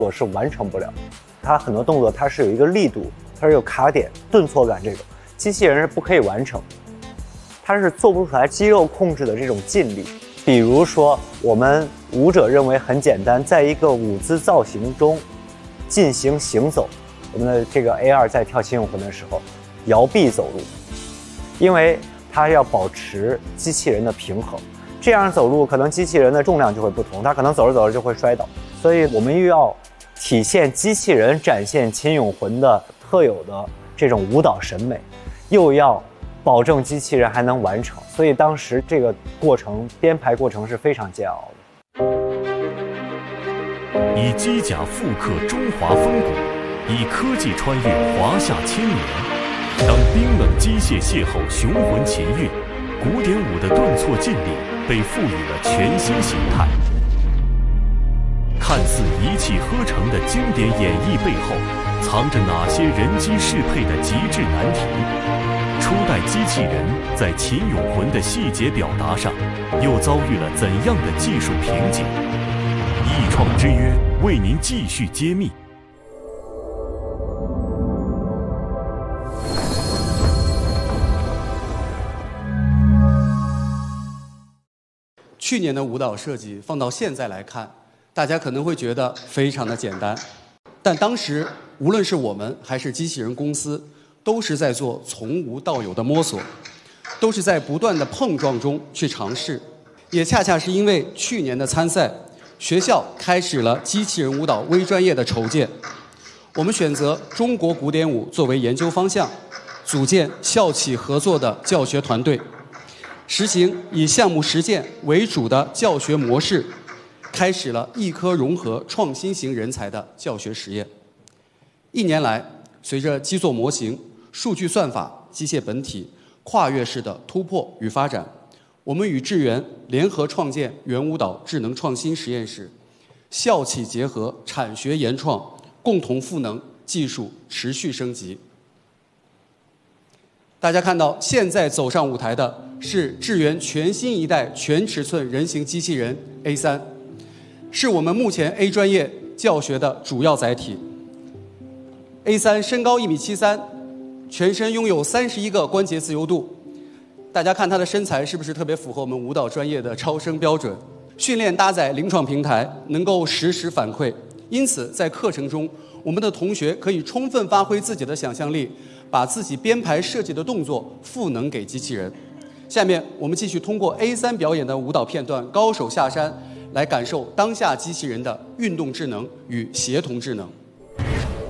我是完成不了。它很多动作它是有一个力度，它是有卡点、顿挫感，这种机器人是不可以完成，它是做不出来肌肉控制的这种劲力。比如说，我们舞者认为很简单，在一个舞姿造型中进行行走。我们的这个 A2 在跳秦永魂的时候，摇臂走路，因为它要保持机器人的平衡。这样走路，可能机器人的重量就会不同，它可能走着走着就会摔倒。所以我们又要体现机器人展现秦永魂的特有的这种舞蹈审美，又要保证机器人还能完成，所以当时这个过程编排过程是非常煎熬的。 以机甲复刻中华风骨，以科技穿越华夏千年。当冰冷机械邂逅雄浑琴韵，古典舞的顿挫劲力被赋予了全新形态。看似一气呵成的经典演绎背后，藏着哪些人机适配的极致难题？初代机器人在秦永魂的细节表达上，又遭遇了怎样的技术瓶颈？艺创之约为您继续揭秘。 去年的舞蹈设计放到现在来看，大家可能会觉得非常的简单，但当时无论是我们还是机器人公司，都是在做从无到有的摸索，都是在不断的碰撞中去尝试。也恰恰是因为去年的参赛，学校开始了机器人舞蹈微专业的筹建。我们选择中国古典舞作为研究方向，组建校企合作的教学团队，实行以项目实践为主的教学模式，开始了艺科融合创新型人才的教学实验。1年来，随着基座模型、数据算法、机械本体跨越式的突破与发展，我们与智源联合创建原舞蹈智能创新实验室，校企结合产学研创，共同赋能技术持续升级。大家看到，现在走上舞台的是智源全新一代全尺寸人形机器人 A3， 是我们目前 A 专业教学的主要载体。A3 身高1.73米，全身拥有31个关节自由度。大家看他的身材是不是特别符合我们舞蹈专业的超声标准？训练搭载临床平台，能够实时反馈，因此在课程中，我们的同学可以充分发挥自己的想象力，把自己编排设计的动作赋能给机器人。下面我们继续通过 A3 表演的舞蹈片段《高手下山》，来感受当下机器人的运动智能与协同智能。